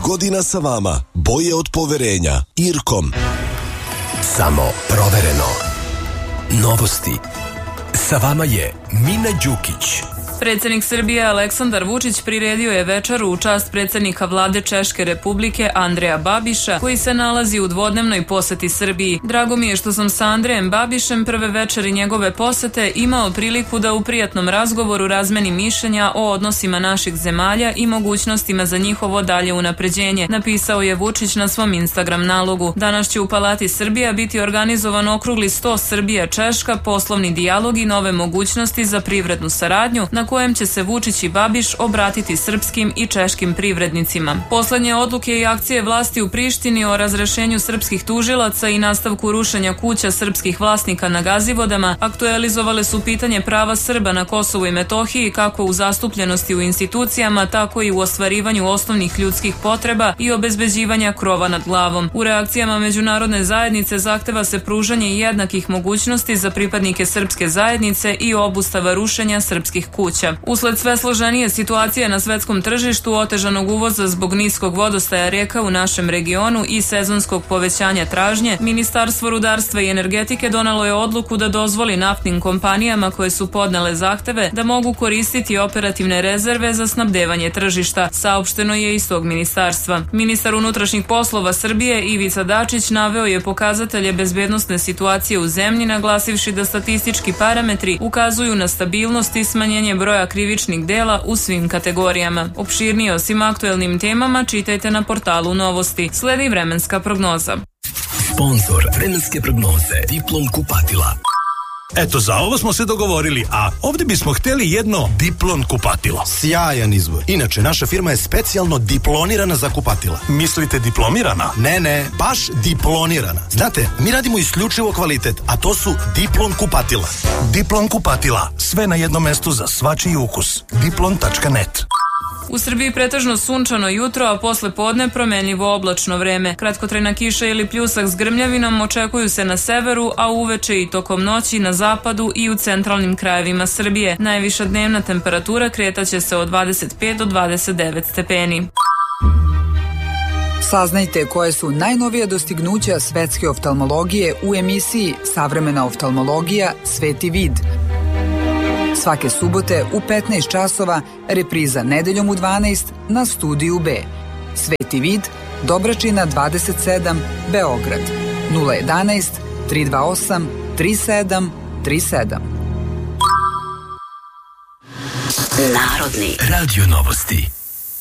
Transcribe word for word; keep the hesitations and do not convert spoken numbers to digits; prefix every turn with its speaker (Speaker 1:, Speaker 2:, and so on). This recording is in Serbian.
Speaker 1: godina sa vama, bolje od poverenja. Irkom.
Speaker 2: Samo provereno. Novosti. Sa vama je Mina Đukić.
Speaker 3: Predsjednik Srbije Aleksandar Vučić priredio je večeru u čast predsjednika vlade Češke Republike Andreja Babiša, koji se nalazi u dvodnevnoj poseti Srbiji. Drago mi je što sam sa Andrejem Babišem prve večeri njegove posete imao priliku da u prijatnom razgovoru razmeni mišljenja o odnosima naših zemalja i mogućnostima za njihovo dalje unapređenje, napisao je Vučić na svom Instagram nalogu. Danas će u Palati Srbija biti organizovan okrugli sto Srbija-Češka, poslovni dijalog i nove mogućnosti za privrednu saradnju, na kojem će se Vučić i Babiš obratiti srpskim i češkim privrednicima. Poslednje odluke i akcije vlasti u Prištini o razrešenju srpskih tužilaca i nastavku rušenja kuća srpskih vlasnika na Gazivodama aktualizovale su pitanje prava Srba na Kosovu i Metohiji kako u zastupljenosti u institucijama, tako i u ostvarivanju osnovnih ljudskih potreba i obezbeđivanja krova nad glavom. U reakcijama međunarodne zajednice zahteva se pružanje jednakih mogućnosti za pripadnike srpske zajednice i obustava rušenja srpskih kuća. Usled sve složenije situacije na svetskom tržištu, otežanog uvoza zbog niskog vodostaja reka u našem regionu i sezonskog povećanja tražnje, Ministarstvo rudarstva i energetike donelo je odluku da dozvoli naftnim kompanijama koje su podnele zahteve da mogu koristiti operativne rezerve za snabdevanje tržišta, saopšteno je iz tog ministarstva. Ministar unutrašnjih poslova Srbije Ivica Dačić naveo je pokazatelje bezbednosne situacije u zemlji, naglasivši da statistički parametri ukazuju na stabilnost i smanjenje broja krivičnih dela u svim kategorijama. Opširnije o svim aktuelnim temama čitajte na portalu Novosti. Sledi vremenska prognoza.
Speaker 2: Sponzor vremenske prognoze Diplom kupatila.
Speaker 4: Eto, za ovo smo se dogovorili, a ovdje bismo htjeli jedno Diplon kupatilo.
Speaker 5: Sjajan izbor. Inače, naša firma je specijalno diplonirana za kupatila.
Speaker 4: Mislite diplomirana?
Speaker 5: Ne, ne, baš diplonirana. Znate, mi radimo isključivo kvalitet, a to su Diplon kupatila.
Speaker 4: Diplon kupatila. Sve na jednom mestu za svačiji ukus. diplon tačka net.
Speaker 3: U Srbiji pretežno sunčano jutro, a posle podne promenljivo oblačno vreme. Kratkotrajna kiša ili pljusak s grmljavinom očekuju se na severu, a uveče i tokom noći na zapadu i u centralnim krajevima Srbije. Najviša dnevna temperatura kretaće se od dvadeset pet do dvadeset devet stepeni.
Speaker 6: Saznajte koje su najnovija dostignuća svetske oftalmologije u emisiji Savremena oftalmologija Sveti vid. Svake subote u petnaest časova, repriza nedeljom u dvanaest na Studiju B. Sveti vid, Dobračina dvadeset sedam, Beograd. nula jedanaest, tri dva osam, tri sedam tri sedam.
Speaker 2: Narodni radio novosti.